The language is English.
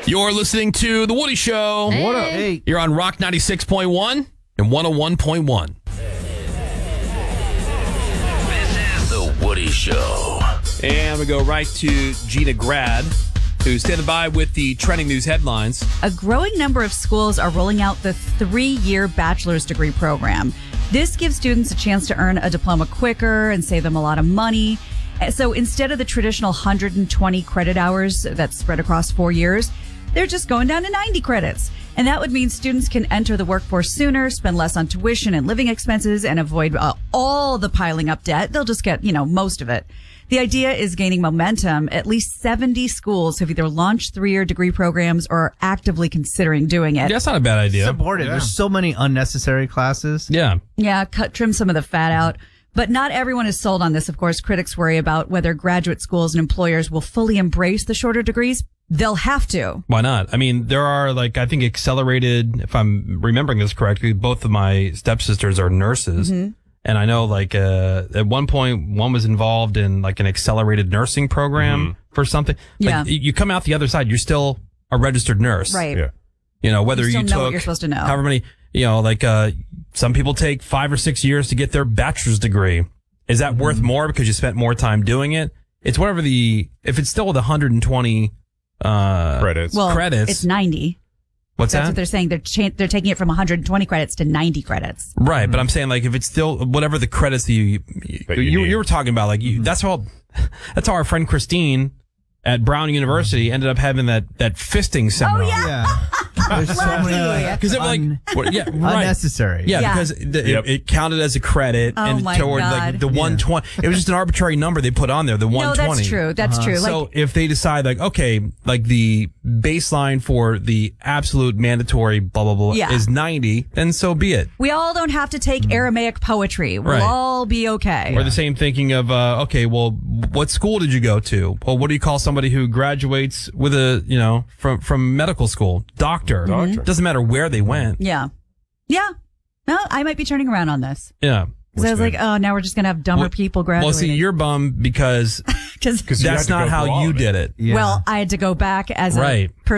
You're listening to The Woody Show. Hey. What up? Hey. You're on Rock 96.1 and 101.1. This is The Woody Show. And we go right to Gina Grad, who's standing by with the trending news headlines. A growing number of schools are rolling out the 3-year bachelor's degree program. This gives students a chance to earn a diploma quicker and save them a lot of money. So instead of the traditional 120 credit hours that's spread across 4 years, they're just going down to 90 credits. And that would mean students can enter the workforce sooner, spend less on tuition and living expenses, and avoid all the piling up debt. They'll just get, most of it. The idea is gaining momentum. At least 70 schools have either launched 3-year degree programs or are actively considering doing it. That's not a bad idea. Supported. There's so many unnecessary classes. Yeah. Yeah, trim some of the fat out. But not everyone is sold on this. Of course, critics worry about whether graduate schools and employers will fully embrace the shorter degrees. They'll have to. Why not? I mean, there are I think accelerated, if I'm remembering this correctly, both of my stepsisters are nurses. Mm-hmm. And I know at one point, one was involved in an accelerated nursing program for something. Yeah. You come out the other side, you're still a registered nurse. Right. Yeah. Whether you still you know took what you're supposed to know. however many, some people take 5 or 6 years to get their bachelor's degree. Is that worth more because you spent more time doing it? It's whatever if it's still with 120 credits. Well, credits. it's 90. What's That's that? what they're saying. They're taking it from 120 credits to 90 credits. Right, but I'm saying if it's still whatever the credits that you were talking about, that's how our friend Christine at Brown University ended up having that fisting seminar. Oh, yeah. Yeah. There's so many Because right. unnecessary. Yeah, Yeah. because it counted as a credit Oh, and my toward God. the 120. It was just an arbitrary number they put on there, the 120. No, that's true. That's true. So if they decide the baseline for the absolute mandatory blah, blah, blah Yeah. is 90, then so be it. we all don't have to take Aramaic poetry. We'll Right. all be okay. Or the same thinking of, what school did you go to? Well, what do you call somebody who graduates with from medical school? Doctor. Doesn't matter where they went. Yeah. Yeah. No, I might be turning around on this. Yeah. Because I was like, now we're just going to have dumber people graduating. Well, see, you're bummed because Because that's not how you did it. Yeah. well, I had to go back as Right. a